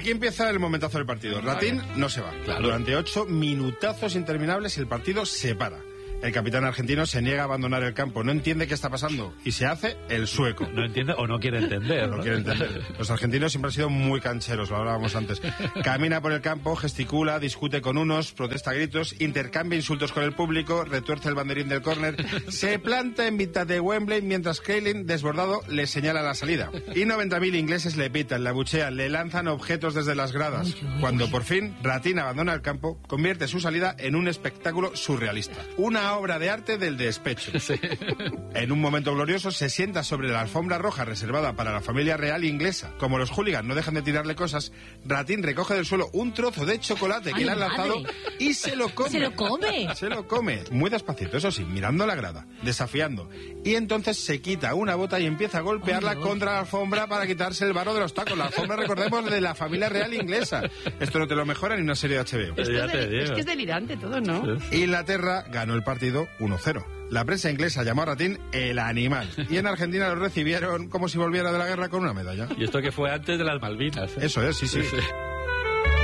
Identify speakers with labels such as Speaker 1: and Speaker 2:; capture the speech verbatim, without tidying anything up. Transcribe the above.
Speaker 1: Aquí empieza el momentazo del partido. Ratín no se va.
Speaker 2: Claro.
Speaker 1: Durante ocho minutazos interminables el partido se para. El capitán argentino se niega a abandonar el campo, no entiende qué está pasando y se hace el sueco.
Speaker 2: No entiende o no quiere entender.
Speaker 1: No
Speaker 2: ¿no?
Speaker 1: quiere entender. Los argentinos siempre han sido muy cancheros, lo hablábamos antes. Camina por el campo, gesticula, discute con unos, protesta a gritos, intercambia insultos con el público, retuerce el banderín del córner, se planta en mitad de Wembley mientras Crayling, desbordado, le señala la salida. Y noventa mil ingleses le pitan, le abuchean, le lanzan objetos desde las gradas. Cuando por fin Ratín abandona el campo, convierte su salida en un espectáculo surrealista. Una obra de arte del despecho.
Speaker 2: Sí.
Speaker 1: En un momento glorioso se sienta sobre la alfombra roja reservada para la familia real inglesa. Como los hooligans no dejan de tirarle cosas, Ratín recoge del suelo un trozo de chocolate que
Speaker 3: ¡Ay,
Speaker 1: le han lanzado
Speaker 3: madre!
Speaker 1: y se lo come.
Speaker 3: ¡Se lo come!
Speaker 1: Se lo come. Muy despacito, eso sí, mirando la grada, desafiando. Y entonces se quita una bota y empieza a golpearla
Speaker 3: Ay, ay.
Speaker 1: contra la alfombra para quitarse el barro de los tacos. La alfombra, recordemos, de la familia real inglesa. Esto no te lo mejora ni una serie de H B O.
Speaker 2: Esto ya te digo.
Speaker 4: Es que es delirante todo, ¿no?
Speaker 1: Inglaterra ganó el partido uno cero. La prensa inglesa llamó a Ratín el animal. Y en Argentina lo recibieron como si volviera de la guerra con una medalla.
Speaker 2: Y esto que fue antes de las Malvinas. ¿eh?
Speaker 1: Eso es, sí, sí.
Speaker 2: Sí, sí.